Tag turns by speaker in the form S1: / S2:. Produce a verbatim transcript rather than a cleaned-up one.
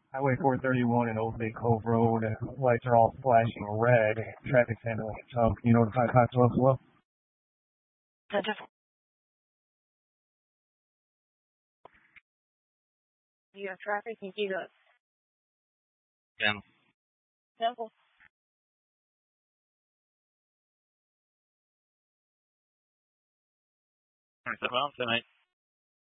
S1: Highway four thirty-one and Old Bay Cove Road. Uh, lights are all flashing red. Traffic's handling it. Tom, can you notify Coxwell as well?
S2: You have traffic and you got
S3: Channel.
S2: Temple.
S3: Well, tonight.